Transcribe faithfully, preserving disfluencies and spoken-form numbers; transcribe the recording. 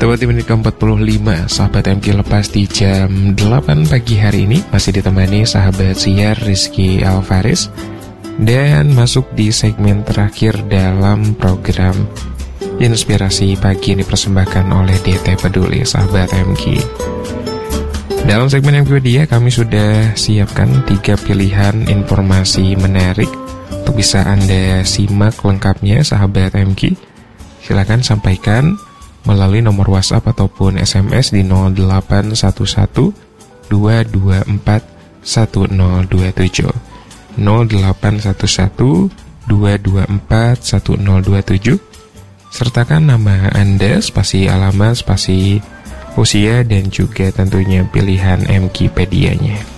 Sobat di menit ke empat puluh lima, sahabat M Q lepas di jam delapan pagi hari ini masih ditemani sahabat siar Rizky Alvarez. Dan masuk di segmen terakhir dalam program Inspirasi Pagi yang dipersembahkan oleh D T Peduli, sahabat M Q. Dalam segmen M Q dia kami sudah siapkan tiga pilihan informasi menarik untuk bisa Anda simak lengkapnya, sahabat M Q. Silakan sampaikan melalui nomor WhatsApp ataupun S M S di nol delapan satu satu dua dua empat satu nol dua tujuh nol delapan satu satu dua dua empat satu nol dua tujuh. Sertakan nama Anda, spasi alamat, spasi usia, dan juga tentunya pilihan M Q pedianya.